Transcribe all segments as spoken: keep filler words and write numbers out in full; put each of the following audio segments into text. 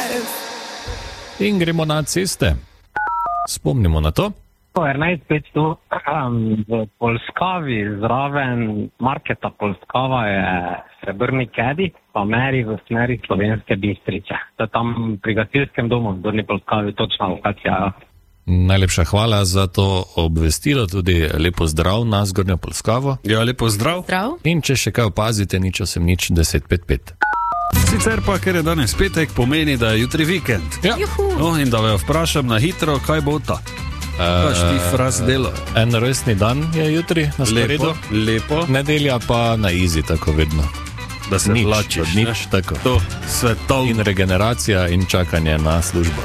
In gremo na ceste. Spomnimo na to. enajst petsto um, v Polskavi zraven marketa Polskava je srebrni kedi, pa meri v smeri Slovenske Bistrice. To je tam pri gasilskem domu v Zgornji Polskavi, točna lokacija. Najlepša hvala za to obvestilo, tudi lepo zdrav na Zgornjo Polskavo. Ja, lepo zdrav. Zdrav. In če še kaj opazite, nič osem nič deset pet pet. Sicer pa, ker je danes petek, pomeni, da je jutri vikend. Ja. No, in da me vprašam na hitro, kaj bo ta. Kaš ti fraz delo. En rojstni dan je jutri na sporedu. Lepo, lepo. Nedelja pa na izi, tako vedno. Da se nič, vlačiš. Nič, tako. To svetovno. In regeneracija in čakanje na službo.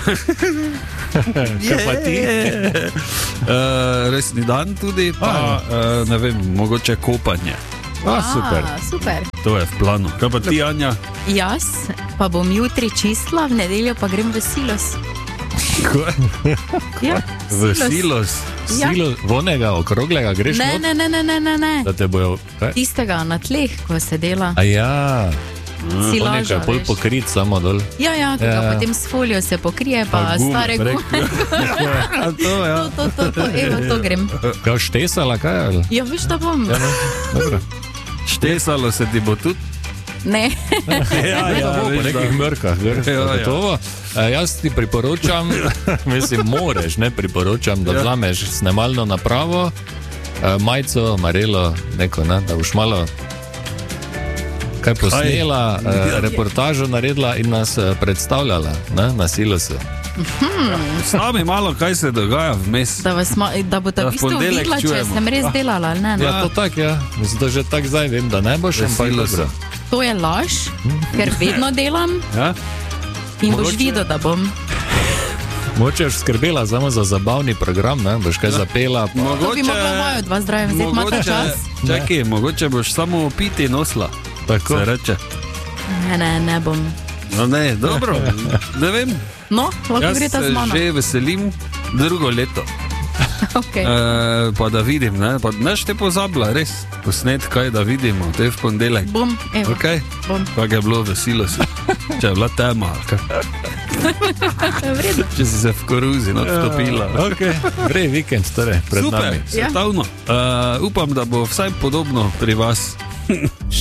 Kaj pa ti? uh, Resni dan tudi, pa uh, ne vem, mogoče kopanje. A, super. A, super. To je v planu. Kaj pa ti, Anja? Jaz pa bom jutri čistila, v nedeljo pa grem v silos. Ja, v silos? Ja. Silos, vonega, okroglega greš Ne, not? ne, ne, ne, ne, ne, ne. Da te bojo... Kaj? Tistega na tleh, ko se dela. A ja, Silaža, vonega je pol veš. pokrit samo dol. Ja, ja, ko Ja. ga potem s folijo se pokrije, pa, Pa gume stare prek. gume. A to, ja. To, to, to, to, evo, to grem. Kaj štesala, kaj? Ali? Ja, veš, da bom. Ja, no, dobro. Štesalo se ti bo tudi? Ne. Ja, ja, Po veš, nekih da. mrkah, gre, Ja, ja. gotovo. E, jaz ti priporočam, mislim, moreš, ne priporočam, da Ja. vzameš snemalno napravo, e, majico, marelo, neko, ne, da boš malo kaj posnela, e, reportažo naredila in nas e, predstavljala, ne, na silosu. Sami malo, kaj se dogaja vmes. Da, vas ma, da bo ta Da v v bistvu ponedeljek videla, če čujemo. sem res delala ali ne. ne. Ja, to tak, ja. Mislim, da že tak zdaj vem, da ne boš, V ampak silosu. dobro. To je laž, ker vedno delam Ja? in boš Mogoče- videl, da bom. Moče boš skrbela samo za zabavni program, ne, boš kaj zapela. Pa... To bi mogla moja dva zdrave vzeti, imate čas? Čakaj, mogoče boš samo piti nosla. Tako. Se reče. Ne, ne, ne bom. No ne, dobro, ne vem. No, lahko Jaz greta z se mano. že veselim drugo leto. Okay. E, pa da vidim, ne, pa neš te pozabila, res, posnet kaj, da vidimo, te v ponedeljek. Bom, evo. Okay. Bom. Kako je bilo veselo si, če je bila tema, ali kaj? Vredo. Če si se v koruzi odstopila. Ja, okay. Gre vikend, torej, pred Super, nami. svetovno. Uh, upam, da bo vsaj podobno pri vas.